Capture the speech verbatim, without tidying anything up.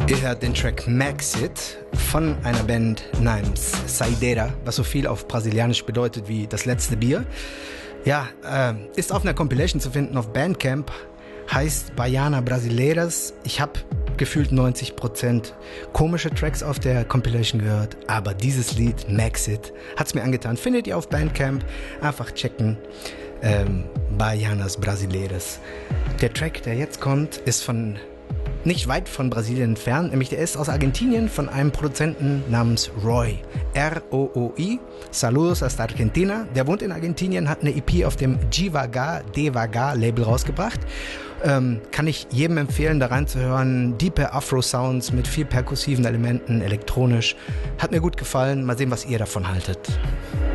Ihr hört den Track Maxit von einer Band namens Saideira, was so viel auf Brasilianisch bedeutet wie das letzte Bier. Ja, äh, ist auf einer Compilation zu finden auf Bandcamp, heißt Baiana Brasileiras. Ich habe gefühlt neunzig Prozent komische Tracks auf der Compilation gehört, aber dieses Lied Maxit hat's mir angetan. Findet ihr auf Bandcamp, einfach checken. Ähm, Baianas Brasileiras. Der Track, der jetzt kommt, ist von nicht weit von Brasilien entfernt, nämlich der ist aus Argentinien von einem Produzenten namens Roy. R O O I. Saludos hasta Argentina. Der wohnt in Argentinien, hat eine E P auf dem Devagar, Devagar Label rausgebracht. Ähm, kann ich jedem empfehlen, da reinzuhören. Deepe Afro-Sounds mit viel perkussiven Elementen, elektronisch. Hat mir gut gefallen. Mal sehen, was ihr davon haltet.